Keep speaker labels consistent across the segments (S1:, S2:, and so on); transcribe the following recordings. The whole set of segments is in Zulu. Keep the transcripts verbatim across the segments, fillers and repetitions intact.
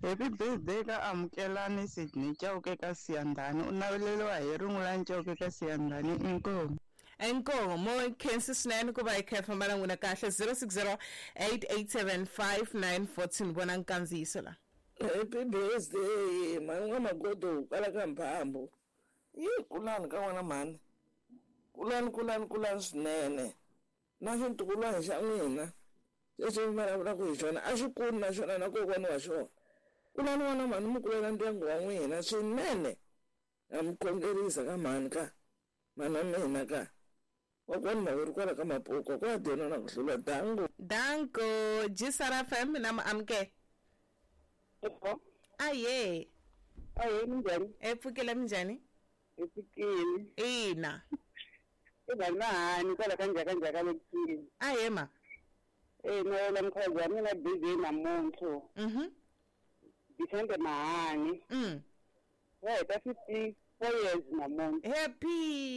S1: Happy birthday ka Amukelani Sydney Chauke ka Siandani. Unavelelwa hi Rungulani Chauke ka Siandani inkomo.
S2: Enkomo mo Kansas nine kuba ikhefa mara nguna kahle zero six zero eight eight seven five nine four two bona nkanziso la.
S3: Happy birthday manga magodo kala kamphambo. Yi kulani ka wena mani. Kulani kulani kulani swinene. Na xintukulwana xa n'wina. Leswi vulavula ku hi xona a xi kuli na xona na kokwani wa xona. Kulani wena mani mi kulela ndyangu wa n'wina swinene. Na mi khongerisa ka mani ka. Mana mina ka. Kokwani mavuri kwala ka Mapuka kwa dena na ku hlula dango.
S2: Dango Jisara F M na amke.
S4: Epho.
S2: Aye.
S4: Aye minjani?
S2: Ephukile minjani?
S4: Ephukile.
S2: Ina.
S4: Ibana kwala kanja kanja ka lekini.
S2: Aye ma.
S4: Eh no la mkhazi wami na busy namuntu.
S2: Mhm.
S4: Dithembe mahani.
S2: Mm.
S4: Hey, ta fifty-four years namuntu.
S2: Happy.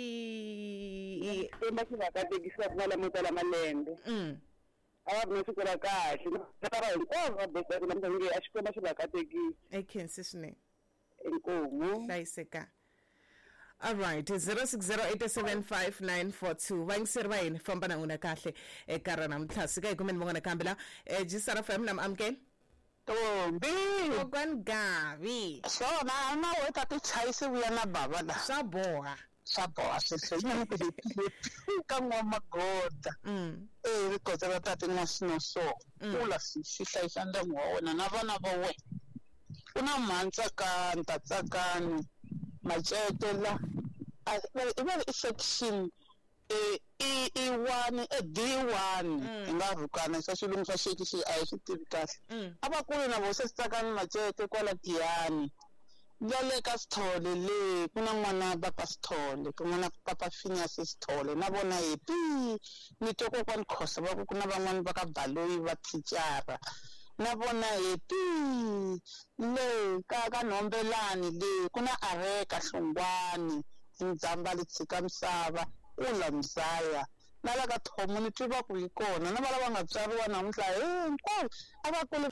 S4: Emba siba katekisa kwala mutala malembe.
S2: Mm.
S4: Awa msukura kahle. Natara inkomo bese kulamza ngi ashikoma siba katekisa.
S2: EKansas ne.
S4: Inkomo.
S2: Hlaiseka. All right, zero six zero eight seven five nine four two. Vangisirwa yini famba na una kahle ekara namhlanje ka ikumeni mongana kambela eh Jisara F M nam amke.
S1: Tombi.
S2: Kokwan Gavi.
S1: Sona ana weta ti chayisi vuya na baba la.
S2: Swa boha.
S1: Swa boha sesenya ku di ka ngoma goda.
S2: Mm.
S1: Eh rikotsa ra tati nasino so. Kula si hlayisa ndyangu wa wena na vana va wena. Una mhantsa ka ntatsakani. Macetela iba section e e one e D one ingarukana sa xilungu xa xiki xi a hi swi tivi kahle abakulu na vo sesitsakani macete kwala Tiyani lale ka Sithole le kuna n'wana papa Sithole kun'wana papa Phineas Sithole na vona happy ni to kokwani Khosa va ku kuna van'wana va ka Baloyi va teachara na vona happy le ka ka Nombelani le kuna Areka Hlungwani Ndzamba Litsika Misava ula Mzaya na la ka Thomo ni tiva ku yi kona na vala va nga tswariwa namuntlha eh hinkwavo a va kule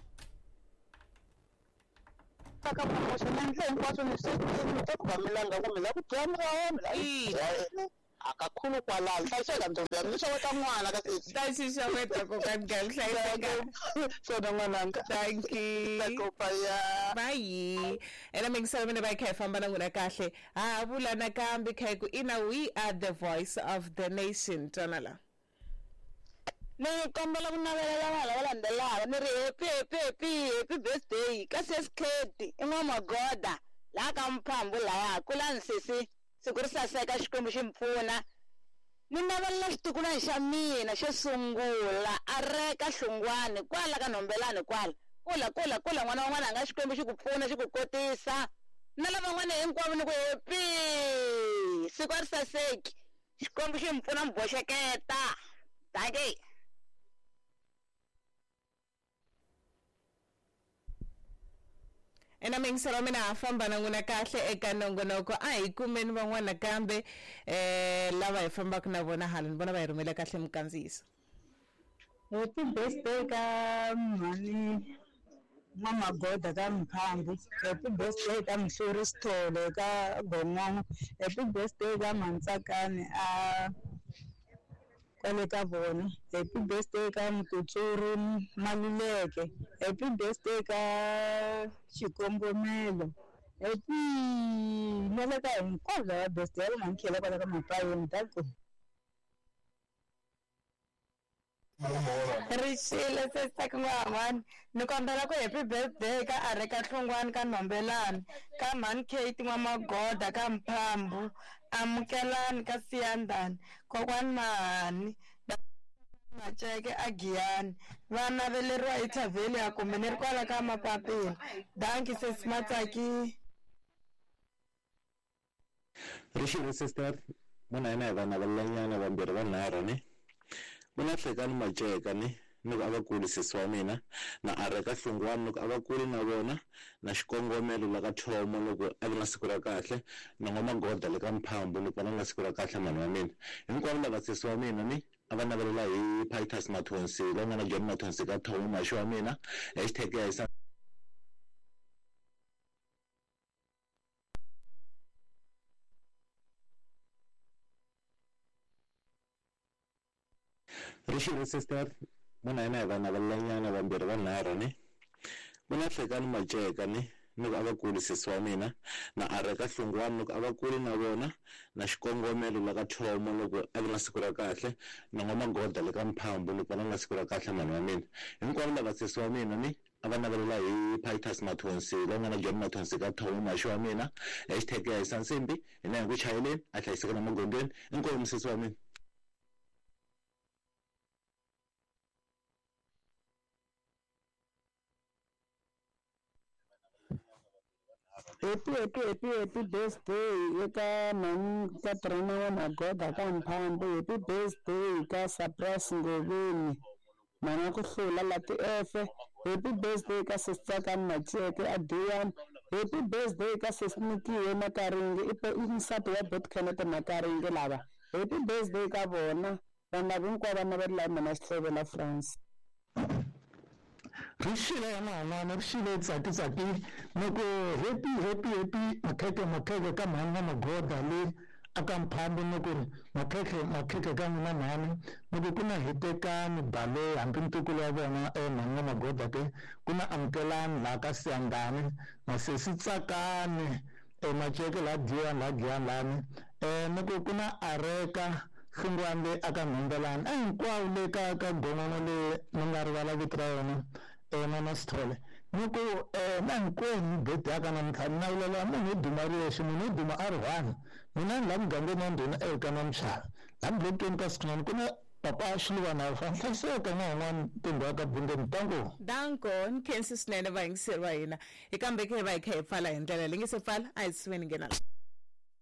S1: ka promotion endle hinkwaswo ni swi ni to ku va milanga ku mi la ku dya mi ra wena akakhulu kwala hlayiseka ntombi yami nisho weta n'wana ka sisi
S2: Tashisha weta kokwan gal hlayiseka.
S1: So nonga
S2: Thank you.
S1: Nakopaya.
S2: Bye. Ena mingisala ba ikhe famba na nguna kahle. Ah vula na kambi kheku ina we are the voice of the nation tonala.
S4: Ni kombela kunavelela vala valandzelaka ni ri happy happy happy happy birthday ka Sesketi In'wamagoda la ka Mphambu laya kula nsisi siku ri saseka Xikwembu xi mpfuna ni navelela xitukulwana xa mina xo sungula Areka Hlungwani kwala ka Nombelani kwala kula kula kula n'wana wan'wana anga Xikwembu xi ku pfuna xi ku kotisa na lavan'wana hinkwavo ni ku happy siku ri saseki Xikwembu xi mpfuna mboxeketa danke.
S2: Ena mingisala mina afamba na nguna kahle eka nongonoko a hi kumeni van'wana kambe eh lava hi fambaka na vona hala ni vona va hi rhumela kahle mukandziyiso.
S1: Happy birthday ka mhani Mamagoda ka Mphambu. Happy birthday ka Mhluri Sithole ka Gongongo. Happy birthday ka Mantsakane a kwale ka vona. Happy birthday ka Mkutsuri Maluleke. Happy birthday ka Xikombomelo. Happy nale ka hinkwavo va birthday va nkhela kwala ka Mapayeni tako.
S4: Rishile sesaka n'wamani ni kombela ku happy birthday ka Areka Hlungwani ka Nombelani ka Man Kate N'wamagoda ka Mphambu Amukelani ka Siyandani kokwani Mani Maceke a Giyani vana veleriwa hi Thavheli ya kumbe ni ri kwala ka Mapapila danki sesi Matsaki.
S5: Rishile sister muna ina hi vana valanyana vambirhi vanharhu ni Muna hlekani Maceka ni ni ku avakulu sisi wa mina na Areka Hlungwani loko avakulu na vona na xikongomelo la ka Thomo loko a na siku ra kahle na N'wamagoda le ka Mphambu loko na siku ra kahle mani wa mina hinkwavo lava sisi wa mina ni ava navelela hi Titus Mathonsi la nga na John Mathonsi ka Thomo maxo wa mina exitheke ya Rishile sister muna ina vana valanyana vambirhi vanharhu ni muna hlekani Majeka ni loko a va kuli sesi wa mina na Areka Hlungwane loko a va kuli na vona na xikongomelo la ka Thomo loko a vi na siku ra kahle na N'wamagoda le ka Mphambo loko va na siku ra kahle mani wa mina hinkwavo lava sesi wa mina ni a va navelela hi Pitus Mathonsi la nga na John Mathonsi ka Thomo maxo wa mina hashtag ya Hisa Nsimbi hina hi ku chayeleni a hlayiseka na magondweni hinkwavo sesi wa mina.
S1: happy happy happy happy birthday eka mani Katrina N'wamagoda ka Mphambo. Happy birthday ka Surprise Ngoveni mana ku hlula la ti efe. Happy birthday ka sister ka Majeka Adiyan. Happy birthday ka Sesnikiwe Makaringe ipe insati wa Beth Kenneth Makaringe lava. Happy birthday ka bona vana hinkwavo vana va la mana Xihlevela France.
S6: Rishile yana na rishile tsaki tsaki noko happy happy happy makeke makeke ka mhani N'wamagoda le aka Mphambo noko makeke makeke ka n'wina mhani noko kuna hitekani bale hambi ntukulu wa vona e mhani N'wamagoda ke kuna amukelani la ka Siyandhani na sesi Tsakani e Majeka la Diyan la Diyan lani e noko kuna Areka Hlungwane aka Mhembelani a hinkwavo le ka ka gongono le ni nga rivala vito ra yona Mama Sithole noko na hinkwenu beti aka namuntlha ni navulela munhu wo duma riyexe munhu wo duma a ri one mina ni la mugangeni wa ndhuna eka Namchava la mubulekeni ka Sikunani ku na papa Shiluvana va hlayiseka na un'wana tindhawu ka Bungeni tango
S2: danko ni khensi swinene va yingiseri va hina hi kambe ke va hi kha hi pfala hi ndlela leyi nge se pfala a hi siveni ngena